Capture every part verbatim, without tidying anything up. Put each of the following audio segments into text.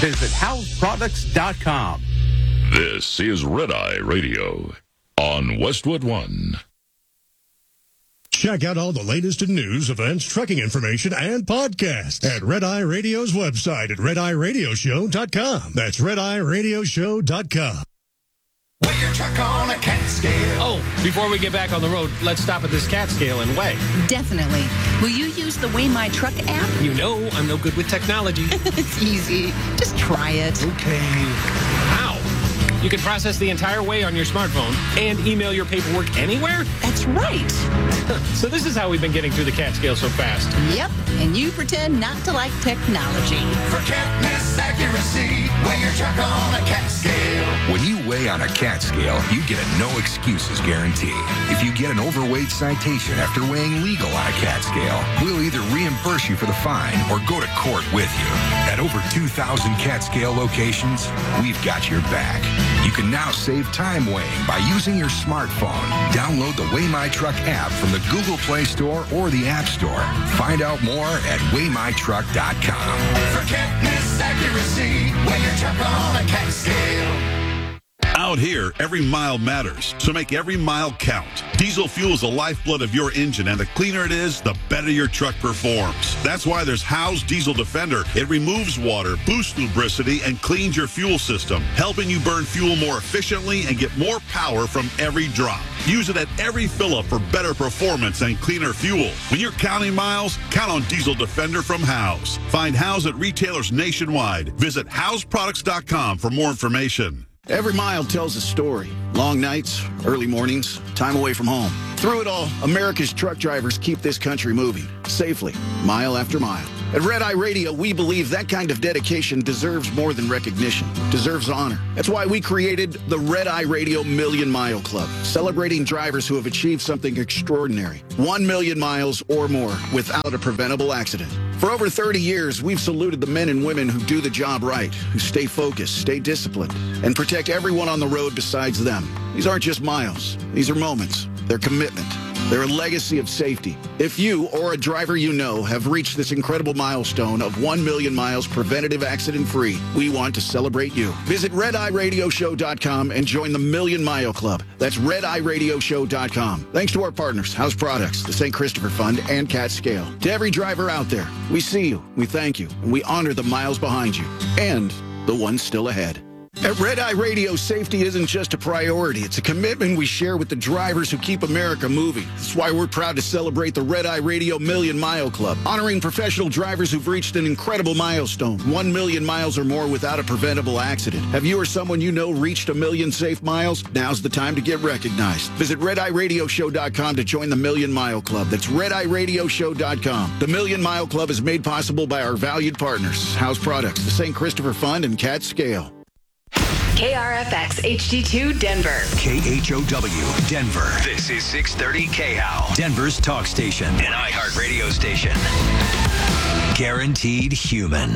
Visit house products dot com. This is Red Eye Radio on Westwood One. Check out all the latest in news, events, trucking information, and podcasts at Red Eye Radio's website at red eye radio show dot com. That's red eye radio show dot com. Weigh your truck on a cat scale. Oh, before we get back on the road, let's stop at this cat scale and weigh. Definitely. Will you use the Weigh My Truck app? You know I'm no good with technology. It's easy. Just try it. Okay. How? You can process the entire weigh on your smartphone and email your paperwork anywhere? That's right. So this is how we've been getting through the cat scale so fast. Yep, and you pretend not to like technology. For catness accuracy, weigh your truck on a cat scale. When you weigh on a cat scale, you get a no excuses guarantee. If you get an overweight citation after weighing legal on a cat scale, we'll either reimburse you for the fine or go to court with you. At over two thousand cat scale locations, we've got your back. You can now save time weighing by using your smartphone. Download the Weigh My Truck app from the Google Play Store or the App Store. Find out more at weigh my truck dot com. For catness accuracy, weigh your truck on a cat scale. Out here, every mile matters, so make every mile count. Diesel fuel is the lifeblood of your engine, and the cleaner it is, the better your truck performs. That's why there's Howe's Diesel Defender. It removes water, boosts lubricity, and cleans your fuel system, helping you burn fuel more efficiently and get more power from every drop. Use it at every fill-up for better performance and cleaner fuel. When you're counting miles, count on Diesel Defender from Howe's. Find Howe's at retailers nationwide. Visit house products dot com for more information. Every mile tells a story. Long nights, early mornings, time away from home. Through it all, America's truck drivers keep this country moving, safely, mile after mile. At Red Eye Radio, we believe that kind of dedication deserves more than recognition, deserves honor. That's why we created the Red Eye Radio Million Mile Club, celebrating drivers who have achieved something extraordinary. One million miles or more without a preventable accident. For over thirty years, we've saluted the men and women who do the job right, who stay focused, stay disciplined, and protect everyone on the road besides them. These aren't just miles. These are moments. They're commitment. They're a legacy of safety. If you or a driver you know have reached this incredible milestone of one million miles preventative accident-free, we want to celebrate you. Visit red eye radio show dot com and join the Million Mile Club. That's red eye radio show dot com. Thanks to our partners, House Products, the Saint Christopher Fund, and Cat Scale. To every driver out there, we see you, we thank you, and we honor the miles behind you and the ones still ahead. At Red Eye Radio, safety isn't just a priority. It's a commitment we share with the drivers who keep America moving. That's why we're proud to celebrate the Red Eye Radio Million Mile Club, honoring professional drivers who've reached an incredible milestone, one million miles or more without a preventable accident. Have you or someone you know reached a million safe miles? Now's the time to get recognized. Visit red eye radio show dot com to join the Million Mile Club. That's red eye radio show dot com. The Million Mile Club is made possible by our valued partners, House Products, the Saint Christopher Fund, and Cat Scale. K R F X H D two Denver. K H O W Denver. This is six thirty K H O W, Denver's talk station, an iHeart radio station. Guaranteed human.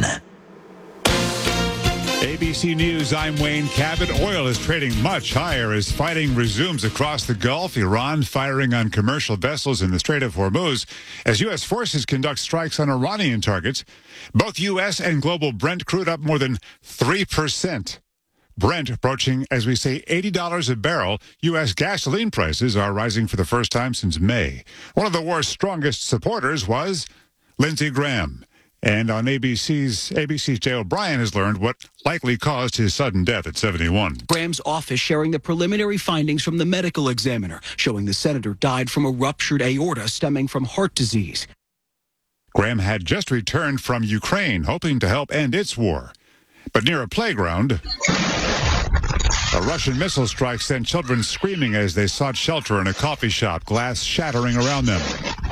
A B C News, I'm Wayne Cabot. Oil is trading much higher as fighting resumes across the Gulf. Iran firing on commercial vessels in the Strait of Hormuz as U S forces conduct strikes on Iranian targets. Both U S and global Brent crude up more than three percent. Brent approaching, as we say, eighty dollars a barrel. U S gasoline prices are rising for the first time since May. One of the war's strongest supporters was Lindsey Graham. And on A B C's A B C's Jay O'Brien has learned what likely caused his sudden death at seventy-one. Graham's office sharing the preliminary findings from the medical examiner, showing the senator died from a ruptured aorta stemming from heart disease. Graham had just returned from Ukraine, hoping to help end its war. But near a playground, a Russian missile strike sent children screaming as they sought shelter in a coffee shop, glass shattering around them.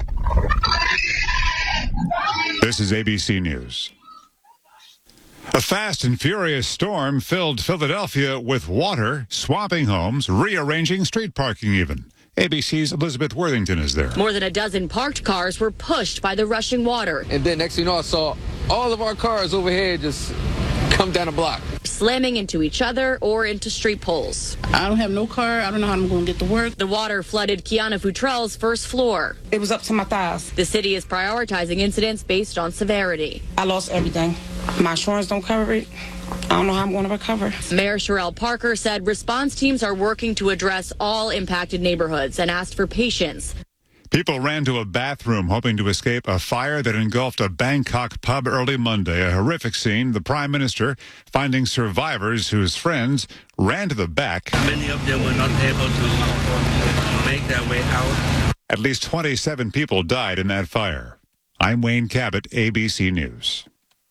This is A B C News. A fast and furious storm filled Philadelphia with water, swamping homes, rearranging street parking even. A B C's Elizabeth Worthington is there. More than a dozen parked cars were pushed by the rushing water. And then next thing you know, I saw all of our cars over here just come down a block, slamming into each other or into street poles. I don't have no car. I don't know how I'm going to get to work. The water flooded Kiana Futrell's first floor. It was up to my thighs. The city is prioritizing incidents based on severity. I lost everything. my insurance don't cover it, I don't know how I'm going to recover. Mayor Sherelle Parker said response teams are working to address all impacted neighborhoods and asked for patience. People ran to a bathroom hoping to escape a fire that engulfed a Bangkok pub early Monday. A horrific scene. The Prime Minister finding survivors whose friends ran to the back. Many of them were not able to make their way out. At least twenty-seven people died in that fire. I'm Wayne Cabot, A B C News.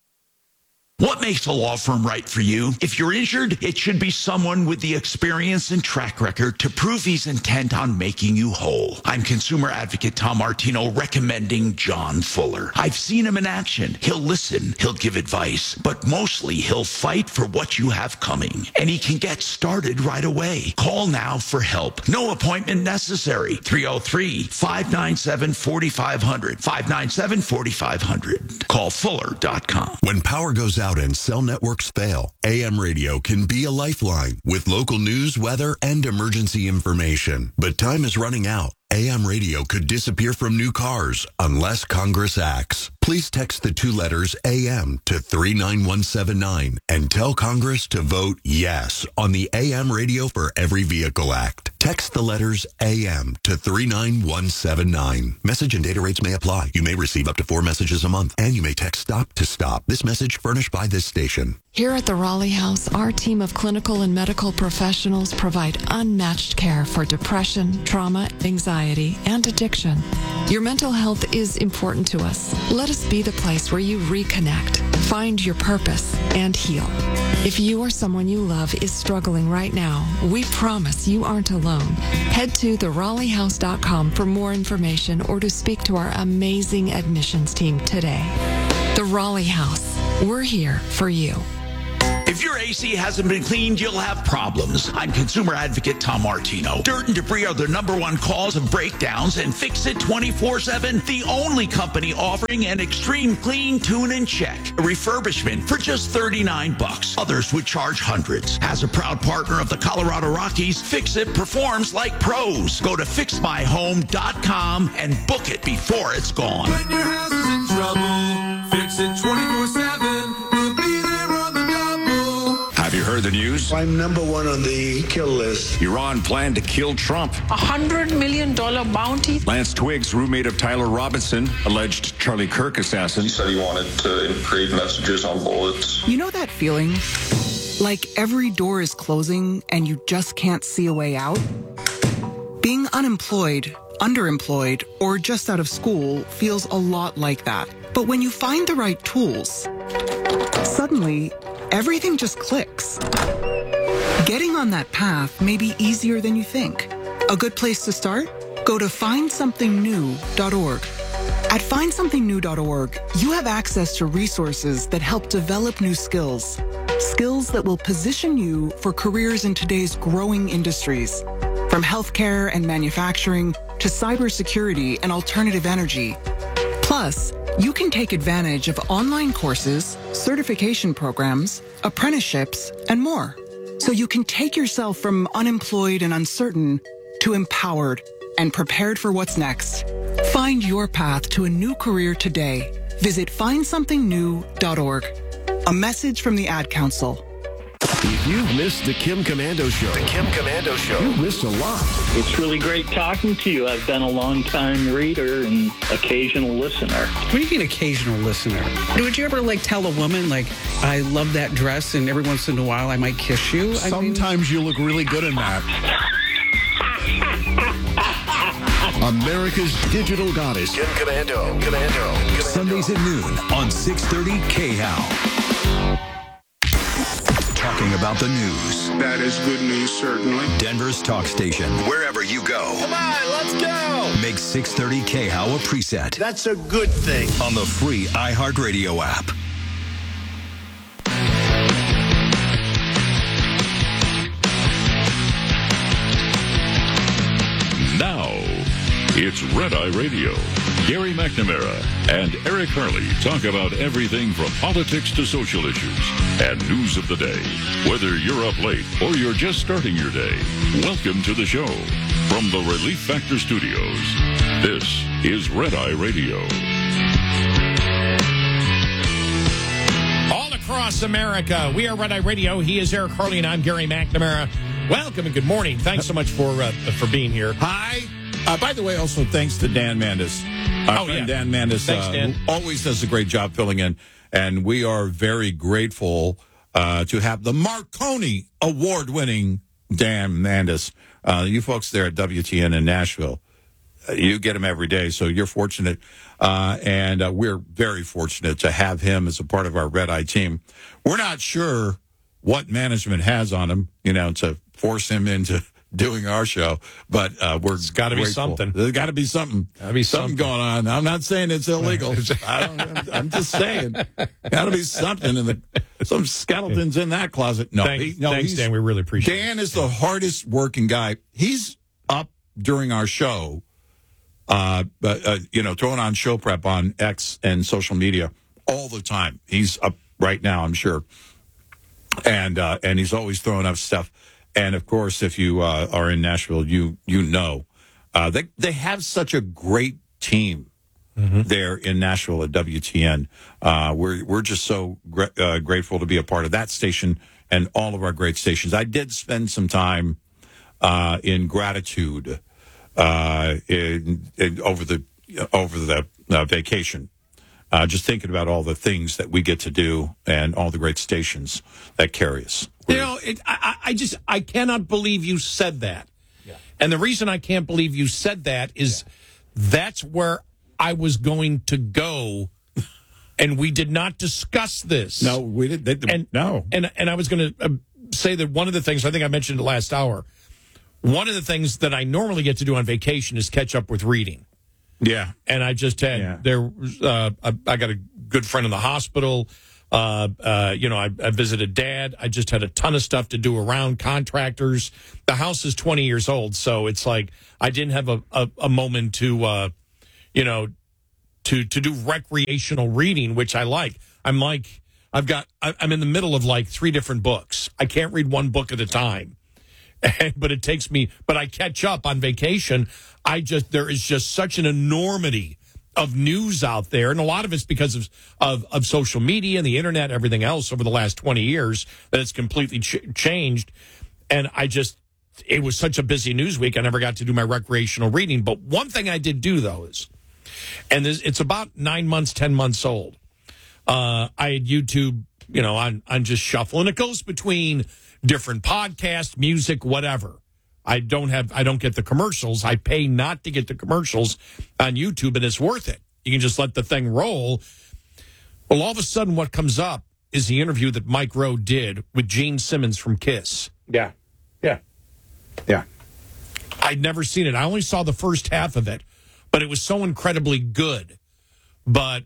What makes a law firm right for you? If you're injured, it should be someone with the experience and track record to prove he's intent on making you whole. I'm consumer advocate Tom Martino recommending John Fuller. I've seen him in action. He'll listen, he'll give advice, but mostly he'll fight for what you have coming. And he can get started right away. Call now for help. No appointment necessary. three oh three, five nine seven, four five zero zero. five nine seven, four five zero zero. Call fuller dot com. When power goes out and cell networks fail, A M radio can be a lifeline with local news, weather, and emergency information. But time is running out. A M radio could disappear from new cars unless Congress acts. Please text the two letters A M to three nine one seven nine and tell Congress to vote yes on the A M Radio for Every Vehicle Act. Text the letters A M to three nine one seven nine. Message and data rates may apply. You may receive up to four messages a month, and you may text STOP to STOP. This message furnished by this station. Here at the Raleigh House, our team of clinical and medical professionals provide unmatched care for depression, trauma, anxiety, and addiction. Your mental health is important to us. Let us be the place where you reconnect, find your purpose, and heal. If you or someone you love is struggling right now, we promise you aren't alone. Head to the raleigh house dot com for more information or to speak to our amazing admissions team today. The Raleigh House. We're here for you. If your A C hasn't been cleaned, you'll have problems. I'm consumer advocate Tom Martino. Dirt and debris are the number one cause of breakdowns, and Fix It twenty-four seven, the only company offering an extreme clean, tune, and check. A refurbishment for just thirty-nine bucks. Others would charge hundreds. As a proud partner of the Colorado Rockies, Fix It performs like pros. Go to fix my home dot com and book it before it's gone. When your house is in trouble, Fix It twenty-four seven. We'll be there on the double. Have you heard the news? I'm number one on the kill list. Iran planned to kill Trump. A hundred million dollar bounty. Lance Twiggs, roommate of Tyler Robinson, alleged Charlie Kirk assassin. He said he wanted to engrave messages on bullets. You know that feeling? Like every door is closing and you just can't see a way out? Being unemployed, underemployed, or just out of school feels a lot like that. But when you find the right tools, suddenly, everything just clicks. Getting on that path may be easier than you think. A good place to start? Go to find something new dot org. At find something new dot org, you have access to resources that help develop new skills. Skills that will position you for careers in today's growing industries. From healthcare and manufacturing to cybersecurity and alternative energy. Plus, you can take advantage of online courses, certification programs, apprenticeships, and more. So you can take yourself from unemployed and uncertain to empowered and prepared for what's next. Find your path to a new career today. Visit find something new dot org. A message from the Ad Council. If you've missed the Kim Komando Show, the Kim Komando Show, you've missed a lot. It's really great talking to you. I've been a long-time reader and occasional listener. What do you mean occasional listener? Would you ever, like, tell a woman, like, I love that dress and every once in a while I might kiss you? I Sometimes mean... you look really good in that. America's digital goddess. Kim Komando. Komando. Komando. Sundays at noon on six thirty K H O W. Talking about the news. That is good news, certainly. Denver's talk station. Wherever you go. Come on, let's go. Make six thirty K H O W a preset. That's a good thing. On the free iHeartRadio app. Now, it's Red Eye Radio. Gary McNamara and Eric Harley talk about everything from politics to social issues and news of the day. Whether you're up late or you're just starting your day, welcome to the show. From the Relief Factor Studios, this is Red Eye Radio. All across America. We are Red Eye Radio. He is Eric Harley, and I'm Gary McNamara. Welcome and good morning. Thanks so much for uh, for being here. Hi. Uh, by the way, also thanks to Dan Mandis. Our oh, friend yeah. Dan Mandis, Thanks, uh, Dan. who always does a great job filling in. And we are very grateful uh, to have the Marconi Award-winning Dan Mandis. Uh, you folks there at W T N in Nashville, uh, you get him every day, so you're fortunate. Uh, and uh, we're very fortunate to have him as a part of our Red Eye team. We're not sure what management has on him, you know, to force him into doing our show, but uh, we're it's got to be something. There's got to be something. Got to be something, something going on. I'm not saying it's illegal. I don't, I'm, I'm just saying, got to be something in the some skeletons in that closet. No, Thank, he, no thanks, Dan. We really appreciate Dan it. is the hardest working guy. He's up during our show, uh, but uh, you know, throwing on show prep on X and social media all the time. He's up right now, I'm sure, and uh, and he's always throwing up stuff. And of course, if you uh, are in Nashville, you you know uh, they they have such a great team mm-hmm. there in Nashville at W T N. Uh, we're we're just so gra- uh, grateful to be a part of that station and all of our great stations. I did spend some time uh, in gratitude uh, in, in, over the over the uh, vacation. Uh, just thinking about all the things that we get to do and all the great stations that carry us. You know, it, I, I just, I cannot believe you said that. Yeah. And the reason I can't believe you said that is yeah. that's where I was going to go, and we did not discuss this. No, we didn't. They, and, no. And, and I was going to uh, say that one of the things, I think I mentioned it last hour, one of the things that I normally get to do on vacation is catch up with reading. Yeah. And I just had, yeah. there. Uh, I, I got a good friend in the hospital. Uh, uh, you know, I, I visited Dad. I just had a ton of stuff to do around contractors. The house is twenty years old, so it's like I didn't have a, a, a moment to, uh, you know, to to do recreational reading, which I like. I'm like, I've got, I, I'm in the middle of like three different books. I can't read one book at a time. But it takes me, but I catch up on vacation. I just, there is just such an enormity of news out there. And a lot of it's because of, of, of social media and the internet, everything else over the last twenty years that it's completely ch- changed. And I just, it was such a busy news week. I never got to do my recreational reading. But one thing I did do though is, and this, it's about nine months, ten months old. Uh, I had YouTube, you know, on, on just shuffling. It goes between different podcasts, music, whatever. I don't have, I don't get the commercials. I pay not to get the commercials on YouTube, and it's worth it. You can just let the thing roll. Well, all of a sudden, what comes up is the interview that Mike Rowe did with Gene Simmons from Kiss. Yeah. Yeah. Yeah. I'd never seen it. I only saw the first half of it, but it was so incredibly good. But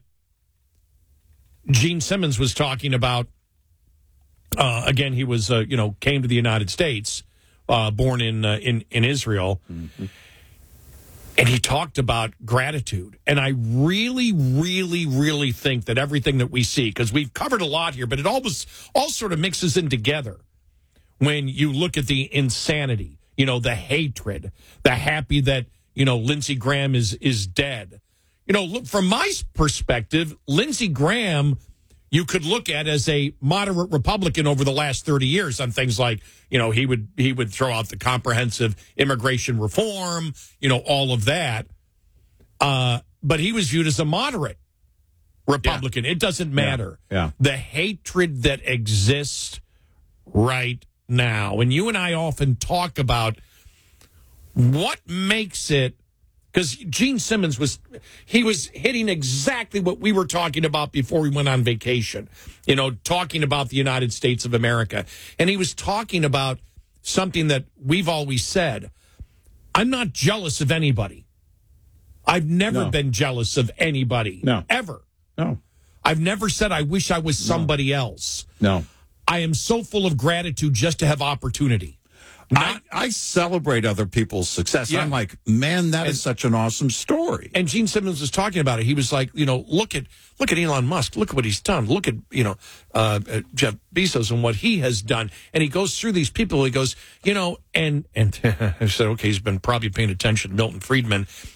Gene Simmons was talking about, Uh, again, he was, uh, you know, came to the United States, uh, born in, uh, in in Israel, mm-hmm. and he talked about gratitude. And I really, really, really think that everything that we see, because we've covered a lot here, but it almost all sort of mixes in together when you look at the insanity, you know, the hatred, the happy that, you know, Lindsey Graham is is dead. You know, look, from my perspective, Lindsey Graham, you could look at as a moderate Republican over the last thirty years on things like, you know, he would he would throw out the comprehensive immigration reform, you know, all of that. Uh, but he was viewed as a moderate Republican. Yeah. It doesn't matter. Yeah. Yeah. The hatred that exists right now. And you and I often talk about what makes it, because Gene Simmons was, he was hitting exactly what we were talking about before we went on vacation, you know, talking about the United States of America. And he was talking about something that we've always said. I'm not jealous of anybody. I've never No. been jealous of anybody. No. Ever. No. I've never said I wish I was somebody no. else. No. I am so full of gratitude just to have opportunity. Not, I, I celebrate other people's success. Yeah. I'm like, man, that and, is such an awesome story. And Gene Simmons was talking about it. He was like, you know, look at look at Elon Musk. Look at what he's done. Look at, you know, uh, Jeff Bezos and what he has done. And he goes through these people. He goes, you know, and and I said, okay, he's been probably paying attention to Milton Friedman.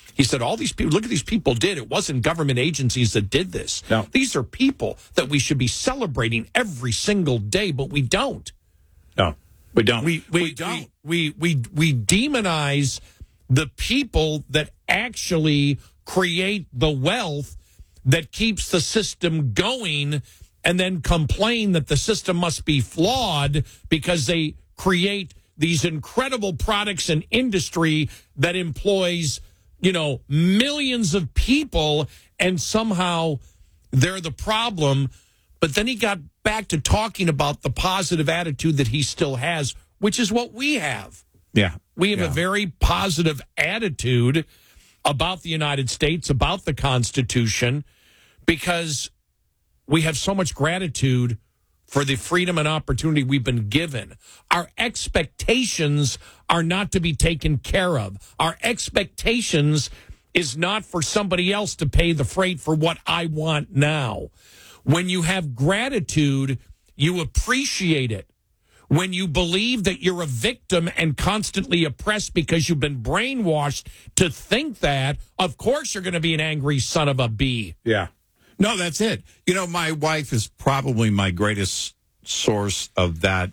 He said, all these people, look at these people did. It wasn't government agencies that did this. No. These are people that we should be celebrating every single day, but we don't. No, we don't. We, we, we don't. We, we, we, we demonize the people that actually create the wealth that keeps the system going, and then complain that the system must be flawed because they create these incredible products and industry that employs, you know, millions of people, and somehow they're the problem. But then he got back to talking about the positive attitude that he still has, which is what we have. Yeah. We have yeah. a very positive attitude about the United States, about the Constitution, because we have so much gratitude for the freedom and opportunity we've been given. Our expectations are not to be taken care of. Our expectations is not for somebody else to pay the freight for what I want now. When you have gratitude, you appreciate it. When you believe that you're a victim and constantly oppressed because you've been brainwashed to think that, of course you're going to be an angry son of a bee. Yeah. No, that's it. You know, my wife is probably my greatest source of that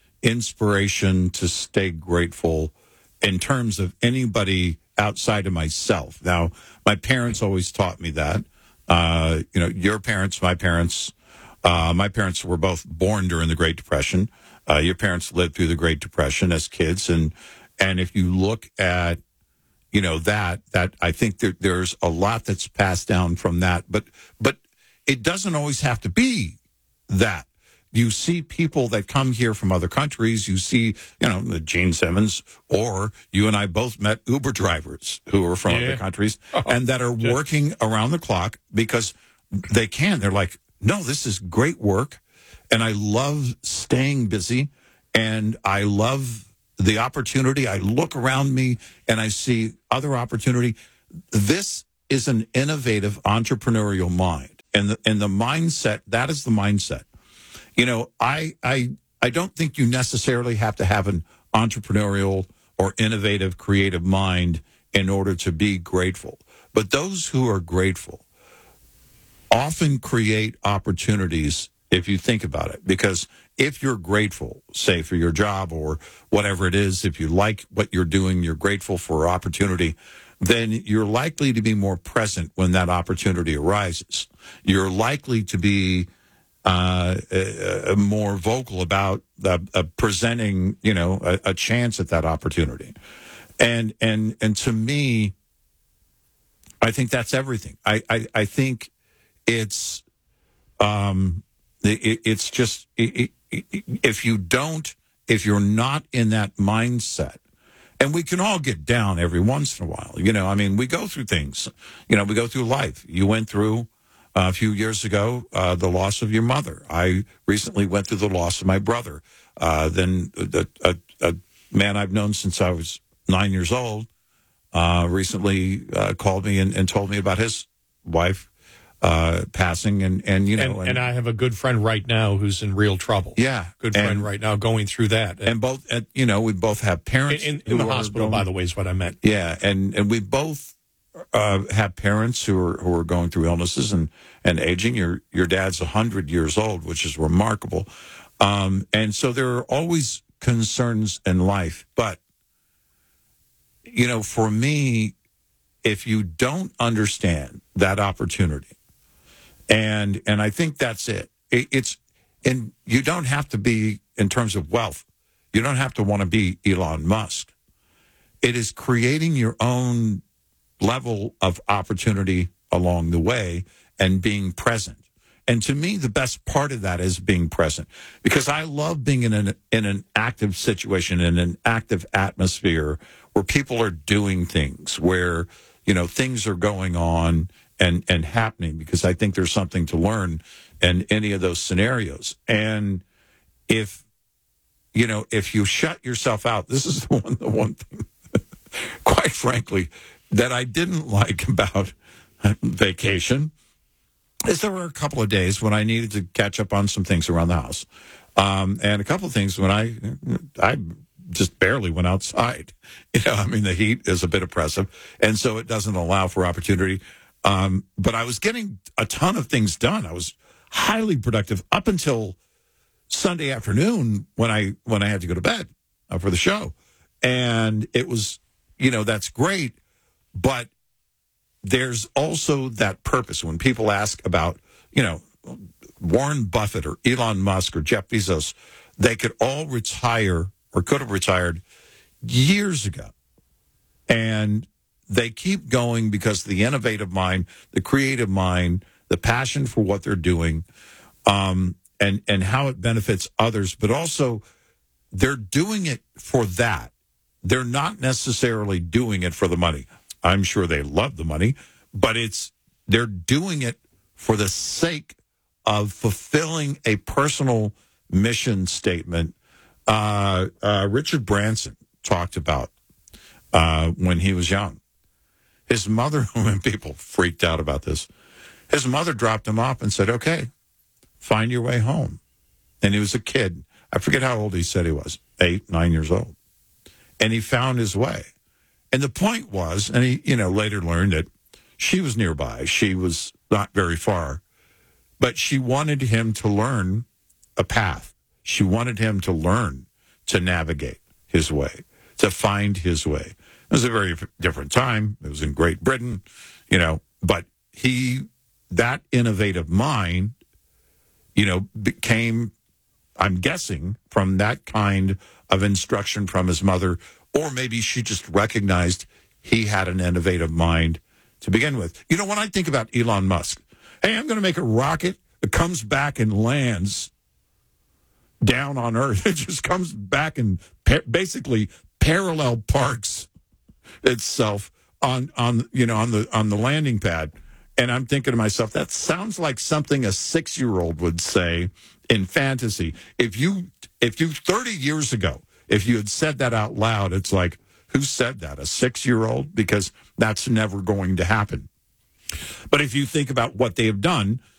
inspiration to stay grateful in terms of anybody outside of myself. Now, my parents always taught me that. Uh, you know, your parents, my parents, uh, my parents were both born during the Great Depression. Uh, your parents lived through the Great Depression as kids. And, and if you look at, you know, that, that I think there, there's a lot that's passed down from that, but, but it doesn't always have to be that. You see people that come here from other countries. You see, you know, the Gene Simmons, or you and I both met Uber drivers who are from yeah. other countries oh, and that are yeah. working around the clock because they can. They're like, no, this is great work. And I love staying busy, and I love the opportunity. I look around me and I see other opportunity. This is an innovative entrepreneurial mind, and the, and the mindset, that is the mindset. You know, I, I, I don't think you necessarily have to have an entrepreneurial or innovative, creative mind in order to be grateful. But those who are grateful often create opportunities, if you think about it, because if you're grateful, say for your job or whatever it is, if you like what you're doing, you're grateful for opportunity, then you're likely to be more present when that opportunity arises. You're likely to be uh, uh, more vocal about uh, uh, presenting, you know, a, a chance at that opportunity. And, and, and to me, I think that's everything. I, I, I think it's, um, it, it's just, it, it, if you don't, if you're not in that mindset, and we can all get down every once in a while, you know, I mean, we go through things, you know, we go through life. You went through uh, a few years ago, uh, the loss of your mother. I recently went through the loss of my brother. Uh, then a, a, a man I've known since I was nine years old, uh, recently uh, called me and, and told me about his wife uh, passing. And, and you know, and, and, and I have a good friend right now who's in real trouble. Yeah. Good and, friend right now going through that. And, and both, and, you know, we both have parents. In, in, in the hospital, going, by the way, is what I meant. Yeah. And, and we both uh, have parents who are, who are going through illnesses and, and aging. Your, your dad's one hundred years old, which is remarkable. Um, and so there are always concerns in life. But, you know, for me, if you don't understand that opportunity, and and I think that's it, it it's, and you don't have to be, in terms of wealth, you don't have to want to be Elon Musk. It is creating your own level of opportunity along the way and being present. And to me, the best part of that is being present, because I love being in an in an active situation, in an active atmosphere where people are doing things, where, you know, things are going on and, and happening, because I think there's something to learn in any of those scenarios. And if, you know, if you shut yourself out, this is the one, the one thing, quite frankly, that I didn't like about vacation, is there were a couple of days when I needed to catch up on some things around the house. Um, and a couple of things when I, I just barely went outside. You know, I mean, the heat is a bit oppressive, and so it doesn't allow for opportunity. Um, but I was getting a ton of things done. I was highly productive up until Sunday afternoon when I when I had to go to bed uh, for the show. And it was, you know, that's great, but there's also that purpose. When people ask about, you know, Warren Buffett or Elon Musk or Jeff Bezos, they could all retire or could have retired years ago. And they keep going because the innovative mind, the creative mind, the passion for what they're doing, um, and, and how it benefits others, but also they're doing it for that. They're not necessarily doing it for the money. I'm sure they love the money, but it's they're doing it for the sake of fulfilling a personal mission statement. Uh, uh, Richard Branson talked about uh, when he was young. His mother, when people freaked out about this, his mother dropped him off and said, okay, find your way home. And he was a kid. I forget how old he said he was, eight, nine years old. And he found his way. And the point was, and he, you know, later learned that she was nearby. She was not very far. But she wanted him to learn a path. She wanted him to learn to navigate his way, to find his way. It was a very different time. It was in Great Britain, you know, but he, that innovative mind, you know, became, I'm guessing, from that kind of instruction from his mother, or maybe she just recognized he had an innovative mind to begin with. You know, when I think about Elon Musk, hey, I'm going to make a rocket that comes back and lands down on Earth. It just comes back and pa- basically parallel parks itself on, on, you know, on the, on the landing pad. And I'm thinking to myself, that sounds like something a six-year-old would say in fantasy. If you, if you thirty years ago, if you had said that out loud, it's like, who said that? A six-year-old? Because that's never going to happen. But if you think about what they have done,